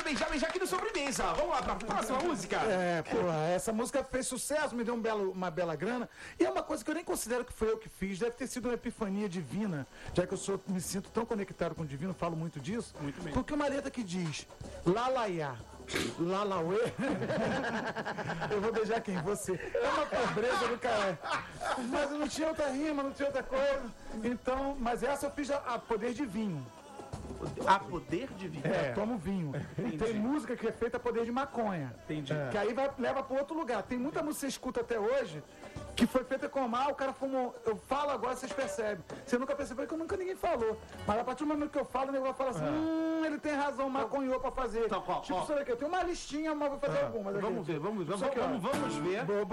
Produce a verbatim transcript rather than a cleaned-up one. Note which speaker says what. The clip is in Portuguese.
Speaker 1: beijar, beijar aqui no sobremesa. Vamos lá pra próxima música.
Speaker 2: É, porra, essa música fez sucesso, me deu um belo, uma bela grana. E é uma coisa que eu nem considero que foi eu que fiz. Deve ter sido uma epifania divina, já que eu sou, me sinto tão conectado com o divino, falo muito disso.
Speaker 1: Muito bem.
Speaker 2: Porque uma letra que diz Lalaiá, Lalauê. Eu vou beijar quem? Você. É uma pobreza do cara. Mas não tinha outra rima, não tinha outra coisa. Então, mas essa eu fiz a, a poder de vinho.
Speaker 1: A poder de vinho.
Speaker 2: É, tomo vinho.
Speaker 1: Entendi.
Speaker 2: Tem música que é feita a poder de maconha.
Speaker 1: Entendi.
Speaker 2: Que aí vai, leva para outro lugar. Tem muita música que você escuta até hoje que foi feita com mal, o cara fumou. Eu falo agora, vocês percebem. Você nunca percebeu que nunca ninguém falou. Mas a partir do momento que eu falo, o negócio fala assim: hum, ele tem razão, maconhou pra fazer.
Speaker 1: Então, qual?
Speaker 2: Tipo,
Speaker 1: Ó.
Speaker 2: isso daqui, eu tenho uma listinha, mas vou fazer algumas. aqui.
Speaker 1: Vamos ver, vamos ver.
Speaker 2: Isso aqui, ó.
Speaker 1: Vamos, vamos ver.